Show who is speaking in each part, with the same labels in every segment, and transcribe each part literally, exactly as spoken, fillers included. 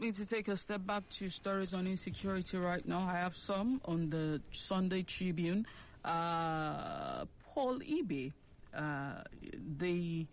Speaker 1: me to take a step back to stories on insecurity right now. I have some on the Sunday Tribune. Uh, Paul Ibe, uh, the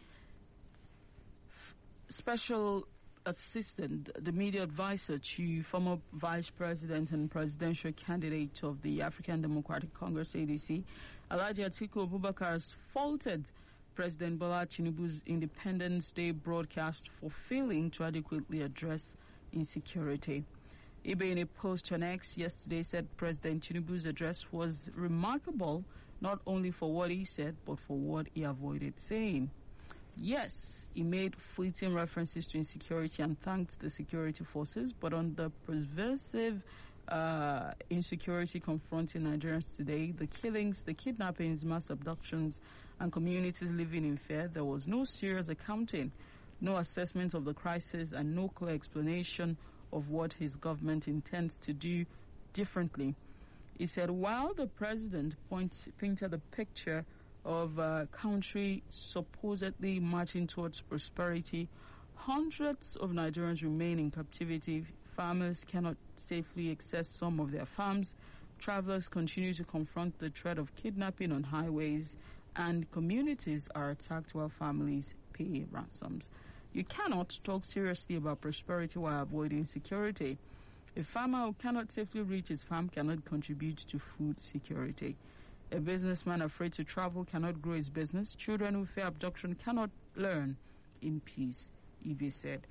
Speaker 1: special assistant, the media advisor to former vice president and presidential candidate of the African Democratic Congress, A D C, Alhaji Atiku Abubakar, has faulted President Bola Tinubu's Independence Day broadcast for failing to adequately address insecurity. Ibe, in a post on X yesterday, said President Tinubu's address was remarkable not only for what he said, but for what he avoided saying. Yes, he made fleeting references to insecurity and thanked the security forces, but on the pervasive uh, insecurity confronting Nigerians today, the killings, the kidnappings, mass abductions, and communities living in fear, there was no serious accounting, no assessment of the crisis, and no clear explanation of what his government intends to do differently. He said, while the president points, painted a picture of a country supposedly marching towards prosperity, hundreds of Nigerians remain in captivity. Farmers cannot safely access some of their farms. Travelers continue to confront the threat of kidnapping on highways, and communities are attacked while families pay ransoms. You cannot talk seriously about prosperity while avoiding security. A farmer who cannot safely reach his farm cannot contribute to food security. A businessman afraid to travel cannot grow his business. Children who fear abduction cannot learn in peace, Ibe said.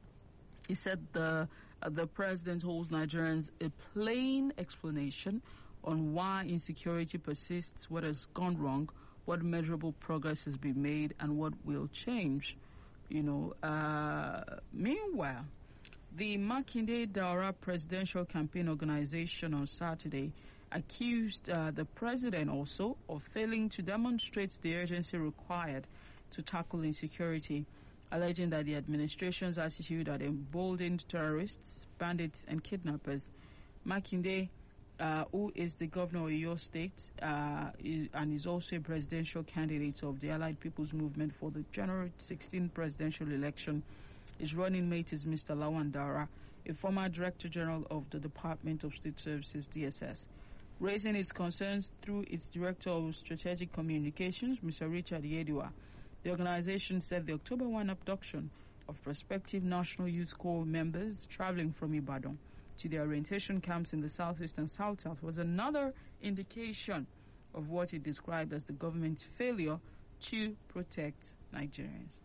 Speaker 1: He said the, uh, the president holds Nigerians a plain explanation on why insecurity persists, what has gone wrong, what measurable progress has been made, and what will change. You know, uh, meanwhile, the Makinde Daura Presidential Campaign Organization on Saturday accused uh, the president also of failing to demonstrate the urgency required to tackle insecurity, alleging that the administration's attitude had emboldened terrorists, bandits, and kidnappers. Makinde, uh, who is the governor of your state uh, is, and is also a presidential candidate of the Allied People's Movement for the January sixteenth presidential election, his running mate is Mister Lawan Daura, a former Director General of the Department of State Services, D S S. Raising its concerns through its Director of Strategic Communications, Mister Richard Yediwa, the organization said the October first abduction of prospective National Youth Corps members traveling from Ibadan to the orientation camps in the southeast and south-south was another indication of what it described as the government's failure to protect Nigerians.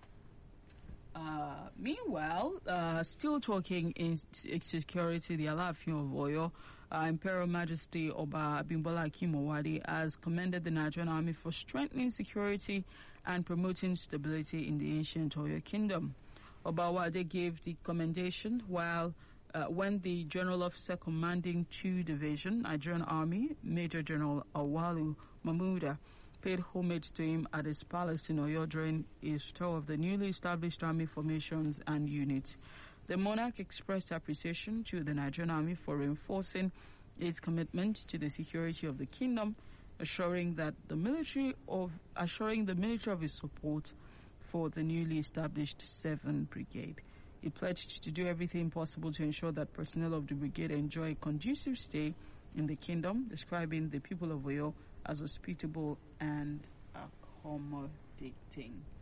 Speaker 1: Uh, meanwhile, uh, still talking in security, the Alaafin of Oyo, uh, Imperial Majesty Oba Abimbola Akinmowade has commended the Nigerian Army for strengthening security and promoting stability in the ancient Oyo Kingdom. Oba Wade gave the commendation while uh, when the General Officer commanding two Division, Nigerian Army, Major General Awalu Mahmuda, paid homage to him at his palace in Oyo during his tour of the newly established army formations and units. The monarch expressed appreciation to the Nigerian Army for reinforcing its commitment to the security of the kingdom, assuring that the military of assuring the military of his support for the newly established seventh Brigade. He pledged to do everything possible to ensure that personnel of the brigade enjoy a conducive stay in the kingdom, describing the people of Oyo as hospitable and accommodating.